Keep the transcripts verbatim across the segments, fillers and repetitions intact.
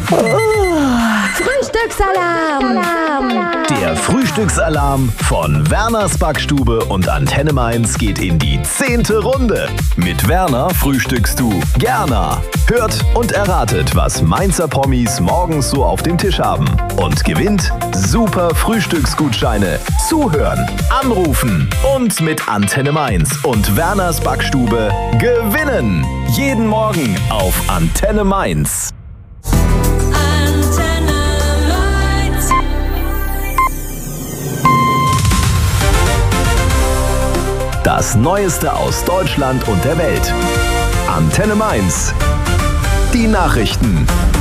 Frühstücksalarm! Der Frühstücksalarm von Werners Backstube und Antenne Mainz geht in die zehnte Runde. Mit Werner frühstückst du gerne. Hört und erratet, was Mainzer Promis morgens so auf dem Tisch haben. Und gewinnt super Frühstücksgutscheine. Zuhören, anrufen und mit Antenne Mainz und Werners Backstube gewinnen. Jeden Morgen auf Antenne Mainz. Das Neueste aus Deutschland und der Welt. Antenne Mainz. Die Nachrichten.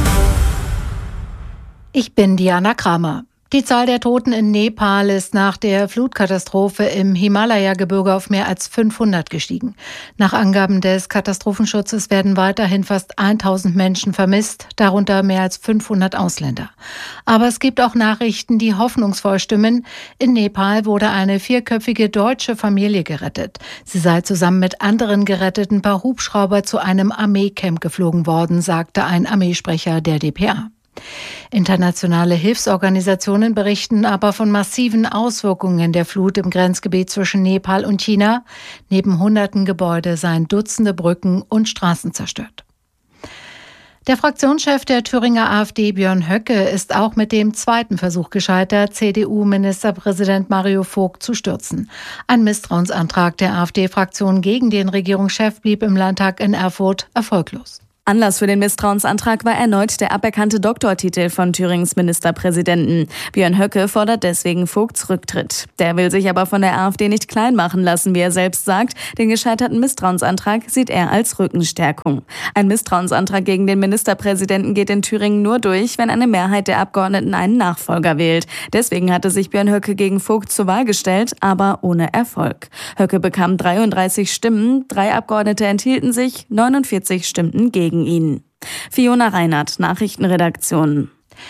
Ich bin Diana Kramer. Die Zahl der Toten in Nepal ist nach der Flutkatastrophe im Himalaya-Gebirge auf mehr als fünfhundert gestiegen. Nach Angaben des Katastrophenschutzes werden weiterhin fast tausend Menschen vermisst, darunter mehr als fünfhundert Ausländer. Aber es gibt auch Nachrichten, die hoffnungsvoll stimmen. In Nepal wurde eine vierköpfige deutsche Familie gerettet. Sie sei zusammen mit anderen Geretteten per Hubschrauber zu einem Armeecamp geflogen worden, sagte ein Armeesprecher der D P A. Internationale Hilfsorganisationen berichten aber von massiven Auswirkungen der Flut im Grenzgebiet zwischen Nepal und China. Neben hunderten Gebäude seien Dutzende Brücken und Straßen zerstört. Der Fraktionschef der Thüringer AfD, Björn Höcke, ist auch mit dem zweiten Versuch gescheitert, C D U-Ministerpräsident Mario Vogt zu stürzen. Ein Misstrauensantrag der AfD-Fraktion gegen den Regierungschef blieb im Landtag in Erfurt erfolglos. Anlass für den Misstrauensantrag war erneut der aberkannte Doktortitel von Thürings Ministerpräsidenten. Björn Höcke fordert deswegen Vogts Rücktritt. Der will sich aber von der AfD nicht klein machen lassen, wie er selbst sagt. Den gescheiterten Misstrauensantrag sieht er als Rückenstärkung. Ein Misstrauensantrag gegen den Ministerpräsidenten geht in Thüringen nur durch, wenn eine Mehrheit der Abgeordneten einen Nachfolger wählt. Deswegen hatte sich Björn Höcke gegen Vogt zur Wahl gestellt, aber ohne Erfolg. Höcke bekam dreiunddreißig Stimmen, drei Abgeordnete enthielten sich, neunundvierzig stimmten gegen ihn. Fiona Reinhardt, Nachrichtenredaktion.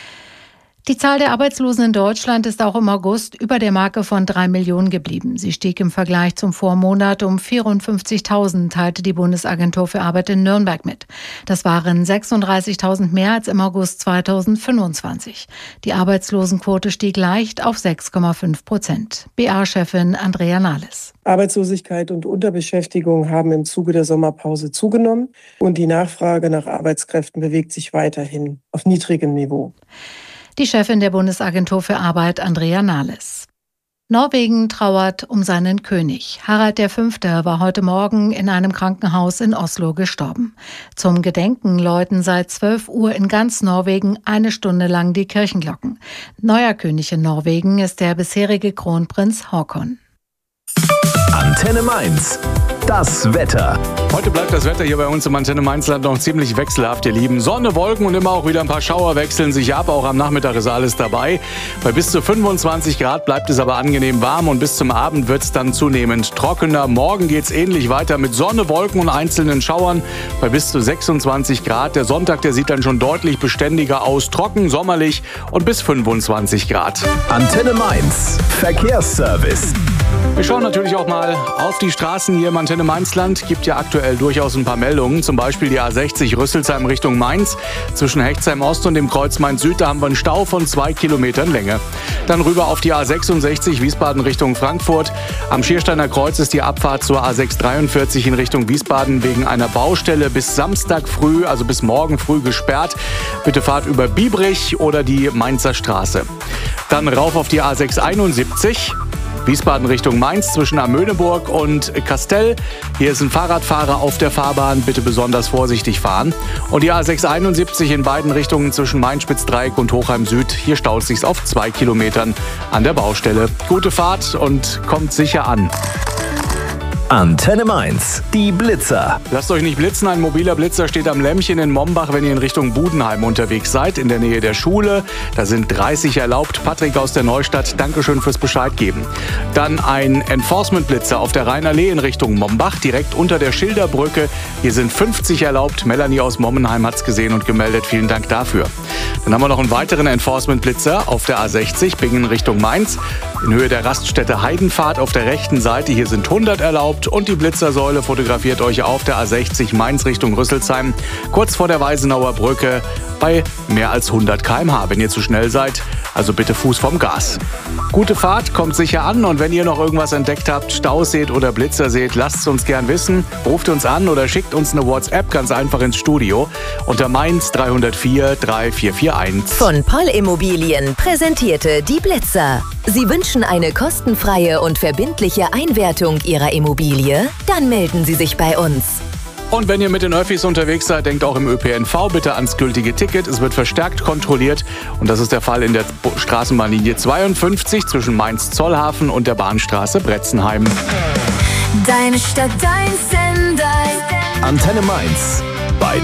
Die Zahl der Arbeitslosen in Deutschland ist auch im August über der Marke von drei Millionen geblieben. Sie stieg im Vergleich zum Vormonat um vierundfünfzigtausend, teilte die Bundesagentur für Arbeit in Nürnberg mit. Das waren sechsunddreißigtausend mehr als im August zweitausendfünfundzwanzig. Die Arbeitslosenquote stieg leicht auf sechs Komma fünf Prozent. B A-Chefin Andrea Nahles. Arbeitslosigkeit und Unterbeschäftigung haben im Zuge der Sommerpause zugenommen und die Nachfrage nach Arbeitskräften bewegt sich weiterhin auf niedrigem Niveau. Die Chefin der Bundesagentur für Arbeit, Andrea Nahles. Norwegen trauert um seinen König. Harald der Fünfte war heute Morgen in einem Krankenhaus in Oslo gestorben. Zum Gedenken läuten seit zwölf Uhr in ganz Norwegen eine Stunde lang die Kirchenglocken. Neuer König in Norwegen ist der bisherige Kronprinz Haakon. Antenne Mainz. Das Wetter. Heute bleibt das Wetter hier bei uns im Antenne Mainzland noch ziemlich wechselhaft, ihr Lieben. Sonne, Wolken und immer auch wieder ein paar Schauer wechseln sich ab. Auch am Nachmittag ist alles dabei. Bei bis zu fünfundzwanzig Grad bleibt es aber angenehm warm und bis zum Abend wird es dann zunehmend trockener. Morgen geht es ähnlich weiter mit Sonne, Wolken und einzelnen Schauern bei bis zu sechsundzwanzig Grad. Der Sonntag, der sieht dann schon deutlich beständiger aus, trocken, sommerlich und bis fünfundzwanzig Grad. Antenne Mainz. Verkehrsservice. Wir schauen natürlich auch mal auf die Straßen hier im Antenne Mainzland. Gibt ja aktuell durchaus ein paar Meldungen. Zum Beispiel die A sechzig Rüsselsheim Richtung Mainz. Zwischen Hechtsheim Ost und dem Kreuz Mainz Süd, da haben wir einen Stau von zwei Kilometern Länge. Dann rüber auf die A sechsundsechzig Wiesbaden Richtung Frankfurt. Am Schiersteiner Kreuz ist die Abfahrt zur A sechs dreiundvierzig in Richtung Wiesbaden wegen einer Baustelle bis Samstag früh, also bis morgen früh gesperrt. Bitte fahrt über Biebrich oder die Mainzer Straße. Dann rauf auf die A sechs einundsiebzig. Wiesbaden Richtung Mainz zwischen Amöneburg und Kastel. Hier ist ein Fahrradfahrer auf der Fahrbahn. Bitte besonders vorsichtig fahren. Und die A sechs einundsiebzig in beiden Richtungen zwischen Main-Spitzdreieck und Hochheim Süd. Hier staut es sich auf zwei Kilometern an der Baustelle. Gute Fahrt und kommt sicher an. Antenne Mainz, die Blitzer. Lasst euch nicht blitzen, ein mobiler Blitzer steht am Lämmchen in Mombach, wenn ihr in Richtung Budenheim unterwegs seid, in der Nähe der Schule. Da sind dreißig erlaubt. Patrick aus der Neustadt, Dankeschön fürs Bescheid geben. Dann ein Enforcement-Blitzer auf der Rheinallee in Richtung Mombach, direkt unter der Schilderbrücke. Hier sind fünfzig erlaubt. Melanie aus Mommenheim hat's gesehen und gemeldet. Vielen Dank dafür. Dann haben wir noch einen weiteren Enforcement-Blitzer auf der A sechzig, Bingen Richtung Mainz. In Höhe der Raststätte Heidenpfad auf der rechten Seite. Hier sind hundert erlaubt und die Blitzersäule fotografiert euch auf der A sechzig Mainz Richtung Rüsselsheim. Kurz vor der Weisenauer Brücke bei mehr als hundert Kilometer pro Stunde. Wenn ihr zu schnell seid, also bitte Fuß vom Gas. Gute Fahrt, kommt sicher an und wenn ihr noch irgendwas entdeckt habt, Staus seht oder Blitzer seht, lasst es uns gern wissen. Ruft uns an oder schickt uns eine WhatsApp ganz einfach ins Studio unter Mainz drei null vier drei vier vier eins. Von Poll Immobilien präsentierte die Blitzer. Sie wünschen eine kostenfreie und verbindliche Einwertung Ihrer Immobilie? Dann melden Sie sich bei uns. Und wenn ihr mit den Öffis unterwegs seid, denkt auch im Ö P N V bitte ans gültige Ticket. Es wird verstärkt kontrolliert und das ist der Fall in der Straßenbahnlinie zweiundfünfzig zwischen Mainz-Zollhafen und der Bahnstraße Bretzenheim. Deine Stadt, dein Sender. Antenne Mainz.